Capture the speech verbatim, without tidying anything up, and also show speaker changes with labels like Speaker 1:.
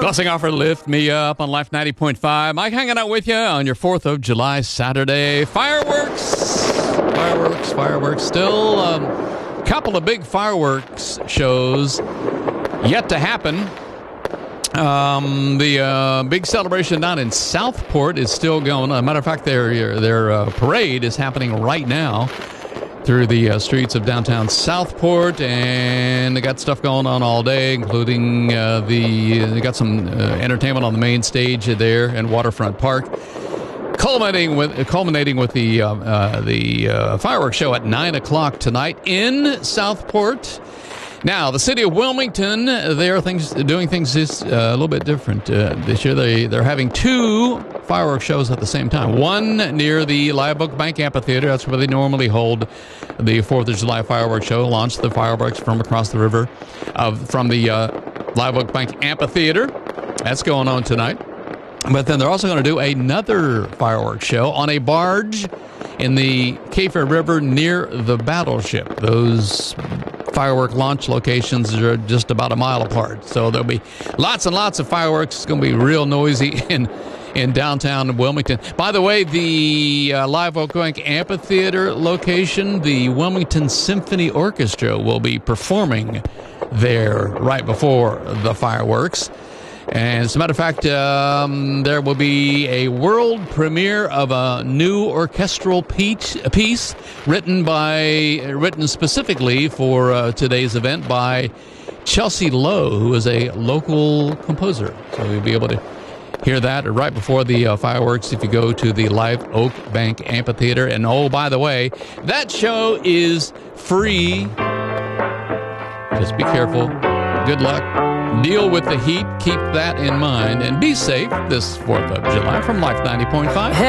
Speaker 1: Crossing off for Lift Me Up on Life ninety point five. Mike hanging out with you on your fourth of July Saturday. Fireworks, fireworks, fireworks. Still a um, couple of big fireworks shows yet to happen. Um, the uh, big celebration down in Southport is still going. As a matter of fact, their, their uh, parade is happening right now through the uh, streets of downtown Southport, and they got stuff going on all day, including uh, the they got some uh, entertainment on the main stage there in Waterfront Park, culminating with uh, culminating with the uh, uh, the uh, fireworks show at nine o'clock tonight in Southport. Now, the city of Wilmington, they are things doing things this, uh, a little bit different uh, this year. They, they're having two fireworks shows at the same time. One near the Live Oak Bank Amphitheater. That's where they normally hold the fourth of July fireworks show. Launch the fireworks from across the river uh, from the uh, Live Oak Bank Amphitheater. That's going on tonight. But then they're also going to do another fireworks show on a barge in the Kafir River near the Battleship. Those firework launch locations are just about a mile apart. So there'll be lots and lots of fireworks. It's going to be real noisy in in downtown Wilmington. By the way, the uh, Live Oak Bank Amphitheater location, the Wilmington Symphony Orchestra will be performing there right before the fireworks. And as a matter of fact, um, there will be a world premiere of a new orchestral piece, a piece written by, written specifically for uh, today's event by Chelsea Lowe, who is a local composer. So you'll be able to hear that right before the uh, fireworks if you go to the Live Oak Bank Amphitheater. And oh, by the way, that show is free. Just be careful. Good luck. Deal with the heat. Keep that in mind. And be safe this fourth of July from Life ninety point five.